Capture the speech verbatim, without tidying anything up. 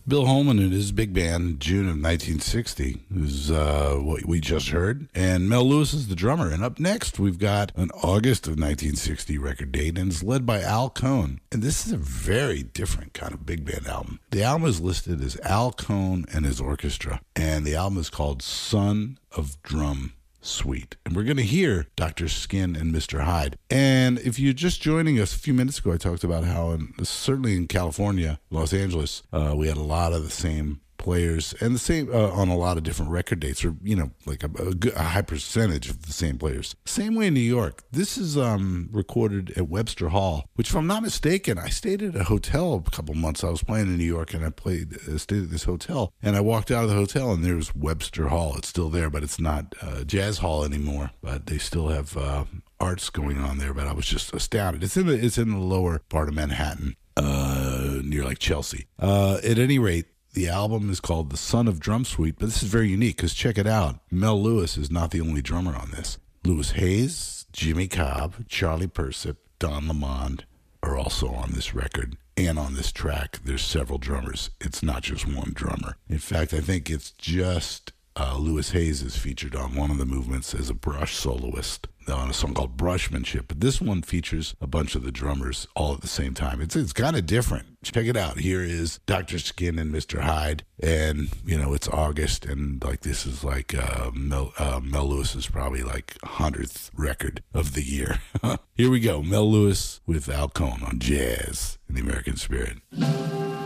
Bill Holman and his big band, June of nineteen sixty, is uh, what we just heard. And Mel Lewis is the drummer. And up next, we've got an August of nineteen sixty record date, and it's led by Al Cohn. And this is a very different kind of big band album. The album is listed as Al Cohn and his orchestra, and the album is called Son of Drum Suite. And we're going to hear Doctor Skin and Mister Hyde. And if you're just joining us, a few minutes ago I talked about how, in, certainly in California, Los Angeles, uh, we had a lot of the same players and the same uh, on a lot of different record dates, or you know, like a, a, good, a high percentage of the same players. Same way in New York. This is um, recorded at Webster Hall, which, if I'm not mistaken, I stayed at a hotel a couple months. I was playing in New York, and I played uh, stayed at this hotel, and I walked out of the hotel, and there was Webster Hall. It's still there, but it's not uh, Jazz Hall anymore. But they still have uh, arts going on there. But I was just astounded. It's in the it's in the lower part of Manhattan, uh, near like Chelsea. Uh, at any rate. The album is called The Son of Drum Suite, but this is very unique because check it out. Mel Lewis is not the only drummer on this. Louis Hayes, Jimmy Cobb, Charlie Persip, Don Lamond are also on this record. And on this track, there's several drummers. It's not just one drummer. In fact, I think it's just uh, Louis Hayes is featured on one of the movements as a brush soloist on a song called Brushmanship. But this one features a bunch of the drummers all at the same time. It's it's kind of different. Check it out. Here is Doctor Skin and Mister Hyde. And, you know, it's August, and like this is like uh, Mel, uh, Mel Lewis's probably like hundredth record of the year. Here we go. Mel Lewis with Al Cohn on Jazz in the American Spirit.